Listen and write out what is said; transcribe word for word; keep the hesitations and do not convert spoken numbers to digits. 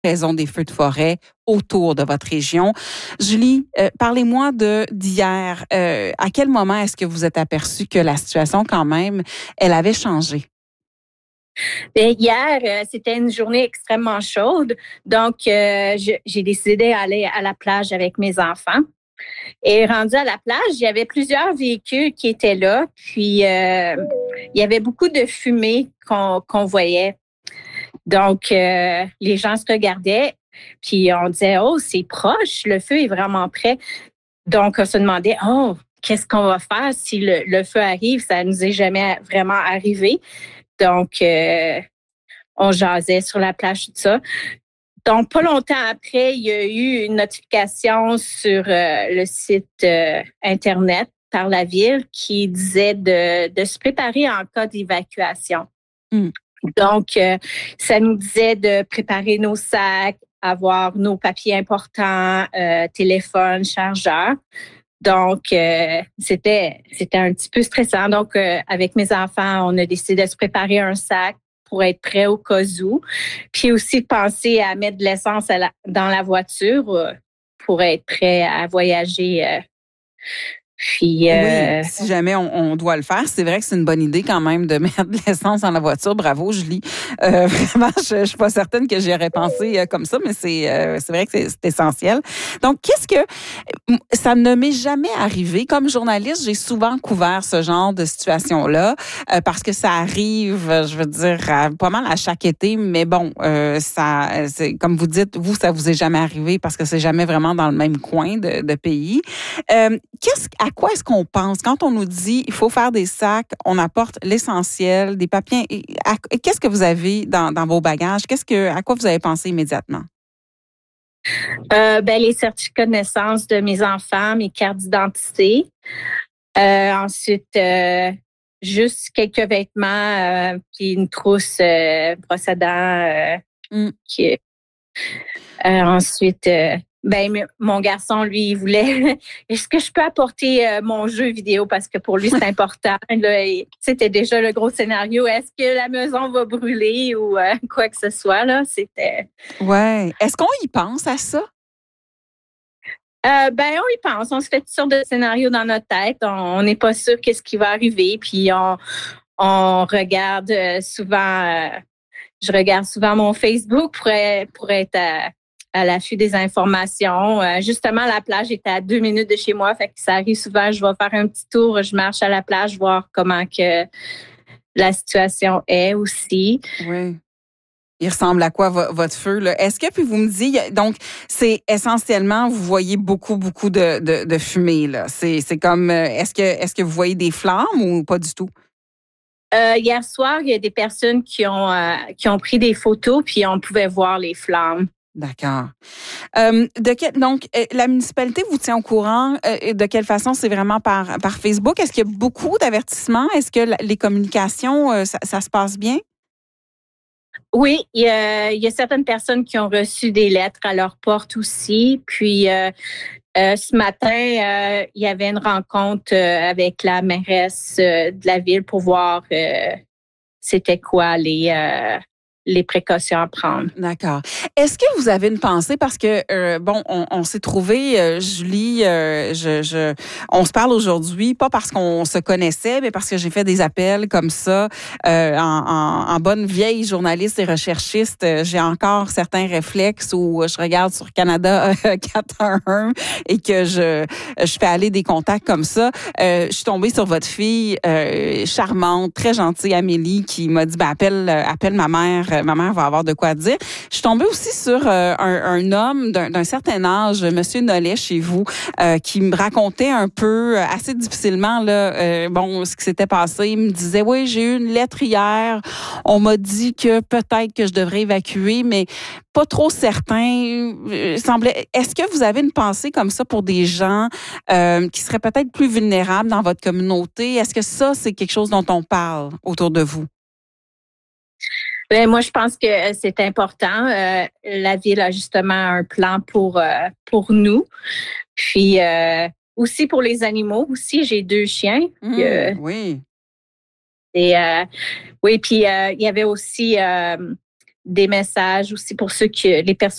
raison des feux de forêt autour de votre région. Julie, euh, parlez-moi de d'hier. Euh, à quel moment est-ce que vous êtes aperçu que la situation, quand même, elle avait changé? Bien, hier, euh, c'était une journée extrêmement chaude, donc euh, je- j'ai décidé d'aller à la plage avec mes enfants. Et rendu à la plage, il y avait plusieurs véhicules qui étaient là, puis euh, il y avait beaucoup de fumée qu'on qu'on voyait. Donc, euh, les gens se regardaient, puis on disait, oh, c'est proche, le feu est vraiment près. Donc, on se demandait, oh, qu'est-ce qu'on va faire si le, le feu arrive? Ça nous est jamais vraiment arrivé. Donc, euh, on jasait sur la plage, tout ça. Donc, pas longtemps après, il y a eu une notification sur euh, le site euh, Internet par la ville qui disait de, de se préparer en cas d'évacuation. Mm. Donc, euh, ça nous disait de préparer nos sacs, avoir nos papiers importants, euh, téléphone, chargeur. Donc, euh, c'était c'était un petit peu stressant. Donc, euh, avec mes enfants, on a décidé de se préparer un sac pour être prêt au cas où. Puis aussi de penser à mettre de l'essence à la- dans la voiture euh, pour être prêt à voyager. euh. Puis, Oui, euh, si jamais on, on doit le faire, c'est vrai que c'est une bonne idée quand même de mettre de l'essence dans la voiture. Bravo, Julie. Euh, vraiment, je, je suis pas certaine que j'y aurais pensé euh, comme ça, mais c'est euh, c'est vrai que c'est c'est essentiel. Donc, qu'est-ce que ça ne m'est jamais arrivé comme journaliste. J'ai souvent couvert ce genre de situation-là euh, parce que ça arrive, je veux dire, à, pas mal à chaque été. Mais bon, euh, ça, c'est, comme vous dites, vous, ça vous est jamais arrivé parce que c'est jamais vraiment dans le même coin de, de pays. Euh, qu'est-ce, à quoi est-ce qu'on pense quand on nous dit il faut faire des sacs, on apporte l'essentiel, des papiers. À, qu'est-ce que vous avez dans, dans vos bagages? Qu'est-ce que, à quoi vous avez pensé immédiatement? euh, ben, les certificats de naissance de mes enfants, mes cartes d'identité. Euh, ensuite, euh, juste quelques vêtements, euh, puis une trousse euh, brosse à dents. Euh, Mm. qui, euh, ensuite, euh, ben m- mon garçon, lui, il voulait. Est-ce que je peux apporter euh, mon jeu vidéo parce que pour lui c'est important. Là, il- c'était déjà le gros scénario. Est-ce que la maison va brûler ou euh, quoi que ce soit là? C'était. Ouais. Est-ce qu'on y pense à ça? Euh, ben, on y pense. On se fait toutes sortes de scénarios dans notre tête. On n'est pas sûr qu'est-ce qui va arriver. Puis on, on regarde euh, souvent. Euh, je regarde souvent mon Facebook pour être, pour être à, à l'affût des informations. Euh, justement, la plage est à deux minutes de chez moi, fait que ça arrive souvent. Je vais faire un petit tour, je marche à la plage, voir comment que la situation est aussi. Oui. Il ressemble à quoi vo- votre feu, là? Est-ce que, puis vous me dites, donc, c'est essentiellement, vous voyez beaucoup, beaucoup de, de, de fumée, là. C'est, c'est comme, euh, est-ce que, est-ce que vous voyez des flammes ou pas du tout? Euh, hier soir, il y a des personnes qui ont euh, qui ont pris des photos, puis on pouvait voir les flammes. D'accord. Euh, de quel, donc, euh, la municipalité vous tient au courant euh, de quelle façon? C'est vraiment par, par Facebook? Est-ce qu'il y a beaucoup d'avertissements? Est-ce que la- les communications, euh, ça, ça se passe bien? Oui, il y, a, il y a certaines personnes qui ont reçu des lettres à leur porte aussi. Puis euh, euh, ce matin, euh, il y avait une rencontre euh, avec la mairesse euh, de la ville pour voir euh, c'était quoi les euh, les précautions à prendre. D'accord. Est-ce que vous avez une pensée parce que euh, bon, on, on s'est trouvé, euh, Julie, euh, je, je, on se parle aujourd'hui pas parce qu'on se connaissait, mais parce que j'ai fait des appels comme ça euh, en, en, en bonne vieille journaliste et recherchiste. euh, J'ai encore certains réflexes où je regarde sur Canada euh, quatre un un et que je je fais aller des contacts comme ça. Euh, je suis tombée sur votre fille euh, charmante, très gentille, Amélie, qui m'a dit ben, appelle appelle ma mère. Ma mère va avoir de quoi dire. Je suis tombée aussi sur euh, un, un homme d'un, d'un certain âge, Monsieur Nollet, chez vous, euh, qui me racontait un peu, euh, assez difficilement, là, euh, bon, ce qui s'était passé. Il me disait, oui, j'ai eu une lettre hier. On m'a dit que peut-être que je devrais évacuer, mais pas trop certain. Euh, semblait. Est-ce que vous avez une pensée comme ça pour des gens euh, qui seraient peut-être plus vulnérables dans votre communauté? Est-ce que ça, c'est quelque chose dont on parle autour de vous? Ben, moi, je pense que c'est important. Euh, la ville a justement un plan pour euh, pour nous. Puis euh, aussi pour les animaux. Aussi, j'ai deux chiens. Mmh, Euh, oui. et euh, oui, puis euh, il y avait aussi euh, des messages aussi pour ceux que les personnes